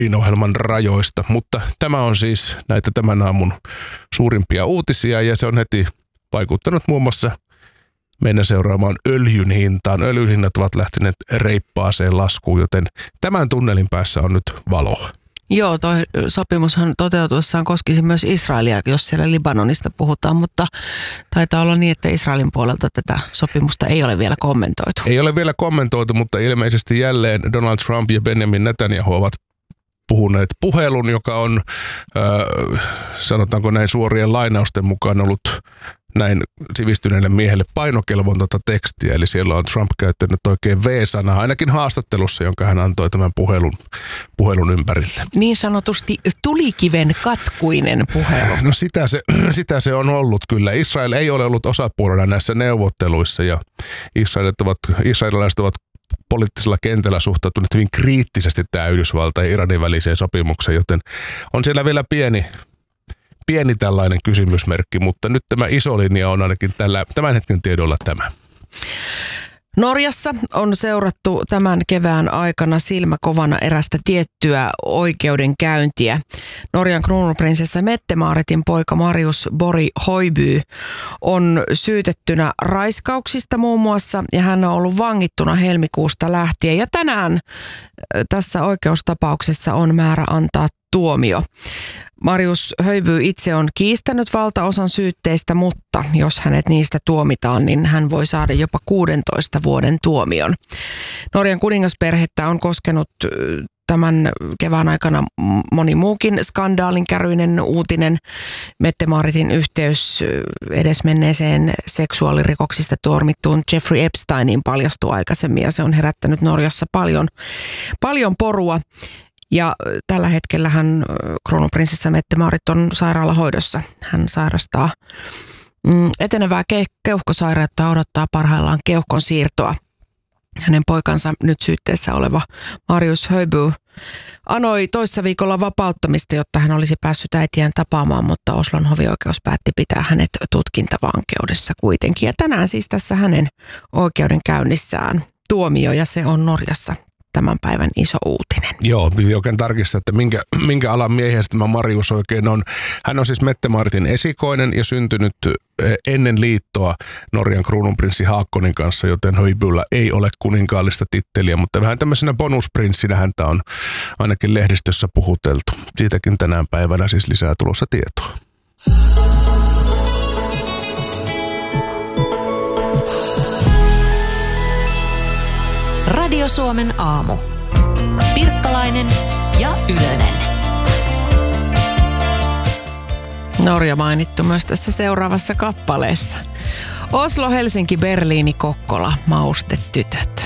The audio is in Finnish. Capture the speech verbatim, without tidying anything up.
ohjelman rajoista, mutta tämä on siis näitä tämän aamun suurimpia uutisia ja se on heti vaikuttanut muun muassa meidän seuraamaan öljyn hintaan. Öljyn hinnat ovat lähteneet reippaaseen laskuun, joten tämän tunnelin päässä on nyt valoa. Joo, toi sopimushan toteutuessaan koskisi myös Israelia, jos siellä Libanonista puhutaan, mutta taitaa olla niin, että Israelin puolelta tätä sopimusta ei ole vielä kommentoitu. Ei ole vielä kommentoitu, mutta ilmeisesti jälleen Donald Trump ja Benjamin Netanyahu ovat puhuneet puhelun, joka on, äh, sanotaanko näin suorien lainausten mukaan ollut näin sivistyneelle miehelle painokelvotonta tekstiä. Eli siellä on Trump käyttänyt oikein V-sanaa, ainakin haastattelussa, jonka hän antoi tämän puhelun, puhelun ympäriltä. Niin sanotusti tulikiven katkuinen puhelu. No sitä se, sitä se on ollut kyllä. Israel ei ole ollut osapuolena näissä neuvotteluissa ja israelit ovat, israelilaiset ovat poliittisella kentällä suhtautuneet hyvin kriittisesti tähän Yhdysvaltain ja Iranin väliseen sopimukseen, joten on siellä vielä pieni, pieni tällainen kysymysmerkki, mutta nyt tämä iso linja on ainakin tällä, tämän hetken tiedolla tämä. Norjassa on seurattu tämän kevään aikana silmäkovana erästä tiettyä oikeudenkäyntiä. Norjan kruununprinsessa Mette-Maaritin poika Marius Borg Højby on syytettynä raiskauksista muun muassa ja hän on ollut vangittuna helmikuusta lähtien. Ja tänään tässä oikeustapauksessa on määrä antaa tuomio. Marius Højby itse on kiistänyt valtaosan syytteistä, mutta jos hänet niistä tuomitaan, niin hän voi saada jopa kuudentoista vuoden tuomion. Norjan kuningasperhettä on koskenut tämän kevään aikana moni muukin skandaalin käryinen uutinen. Mette-Maaritin yhteys edesmenneeseen seksuaalirikoksista tuomittuun Jeffrey Epsteiniin paljastui aikaisemmin ja se on herättänyt Norjassa paljon, paljon porua. Ja tällä hetkellä hän, kruununprinsessa Mette-Maarit, on sairaalahoidossa. Hän sairastaa mm, etenevää ke- keuhkosairautta ja odottaa parhaillaan keuhkon siirtoa. Hänen poikansa nyt syytteessä oleva Marius Højby anoi toissa viikolla vapauttamista, jotta hän olisi päässyt äitiään tapaamaan, mutta Oslon hovioikeus päätti pitää hänet tutkintavankeudessa kuitenkin. Ja tänään siis tässä hänen oikeudenkäynnissään tuomio ja se on Norjassa tämän päivän iso uutinen. Joo, piti oikein tarkistaa, että minkä, minkä alan miehiä tämä Marius oikein on. Hän on siis Mette-Maaritin esikoinen ja syntynyt ennen liittoa Norjan kruununprinssi Haakkonin kanssa, joten Højbyllä ei ole kuninkaallista titteliä, mutta vähän tämmöisenä bonusprinssinä häntä on ainakin lehdistössä puhuteltu. Siitäkin tänään päivänä siis lisää tulossa tietoa. Radio Suomen aamu. Pirkkalainen ja Ylönen. Norja mainittu myös tässä seuraavassa kappaleessa. Oslo, Helsinki, Berliini, Kokkola, maustetytöt.